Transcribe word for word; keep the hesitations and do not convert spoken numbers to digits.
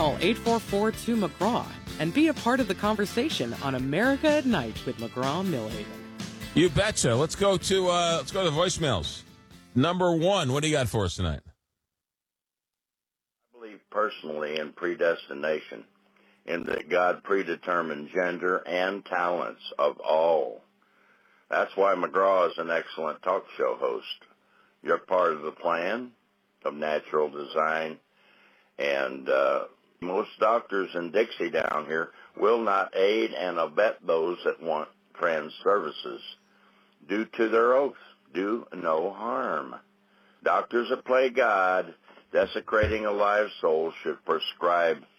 Call eight four four, two, McGraw and be a part of the conversation on America at Night with McGraw-Millhaven. You betcha. Let's go to uh, let's go to voicemails. Number one, what do you got for us tonight? I believe personally in predestination, in that God predetermined gender and talents of all. That's why McGraw is an excellent talk show host. You're part of the plan of natural design, and uh, most doctors in Dixie down here will not aid and abet those that want trans services. Due to their oath, do no harm. Doctors that play God, desecrating a live soul, should prescribe